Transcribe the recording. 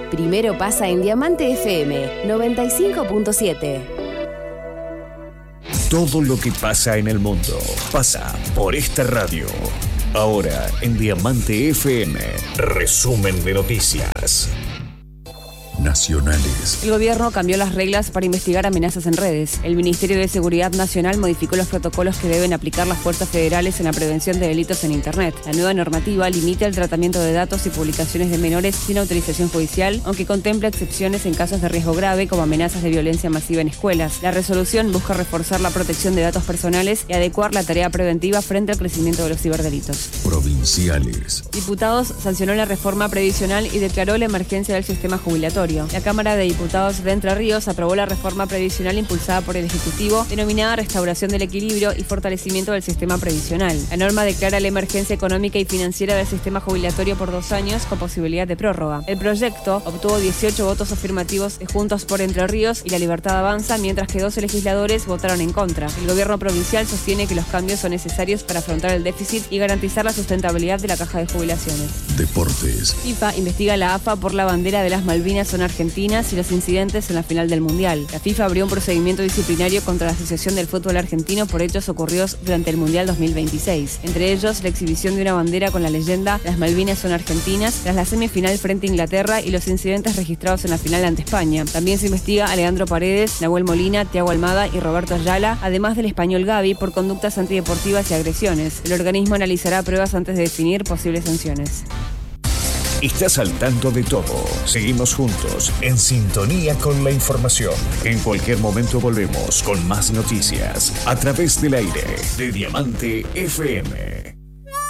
Primero pasa en Diamante FM 95.7. Todo lo que pasa en el mundo pasa por esta radio. Ahora en Diamante FM, resumen de noticias nacionales. El gobierno cambió las reglas para investigar amenazas en redes. El Ministerio de Seguridad Nacional modificó los protocolos que deben aplicar las fuerzas federales en la prevención de delitos en Internet. La nueva normativa limita el tratamiento de datos y publicaciones de menores sin autorización judicial, aunque contempla excepciones en casos de riesgo grave como amenazas de violencia masiva en escuelas. La resolución busca reforzar la protección de datos personales y adecuar la tarea preventiva frente al crecimiento de los ciberdelitos. Provinciales. Diputados sancionó la reforma previsional y declaró la emergencia del sistema jubilatorio. La Cámara de Diputados de Entre Ríos aprobó la reforma previsional impulsada por el Ejecutivo, denominada Restauración del Equilibrio y Fortalecimiento del Sistema Previsional. La norma declara la emergencia económica y financiera del sistema jubilatorio por 2 años con posibilidad de prórroga. El proyecto obtuvo 18 votos afirmativos de Juntos por Entre Ríos y La Libertad Avanza, mientras que 12 legisladores votaron en contra. El gobierno provincial sostiene que los cambios son necesarios para afrontar el déficit y garantizar la sustentabilidad de la caja de jubilaciones. Deportes. FIFA investiga a la AFA por la bandera de las Malvinas son argentinas y los incidentes en la final del Mundial. La FIFA abrió un procedimiento disciplinario contra la Asociación del Fútbol Argentino por hechos ocurridos durante el Mundial 2026. Entre ellos, la exhibición de una bandera con la leyenda Las Malvinas son argentinas tras la semifinal frente a Inglaterra y los incidentes registrados en la final ante España. También se investiga a Leandro Paredes, Nahuel Molina, Thiago Almada y Roberto Ayala, además del español Gavi, por conductas antideportivas y agresiones. El organismo analizará pruebas antes de definir posibles sanciones. Estás al tanto de todo. Seguimos juntos, en sintonía con la información. En cualquier momento volvemos con más noticias a través del aire de Diamante FM.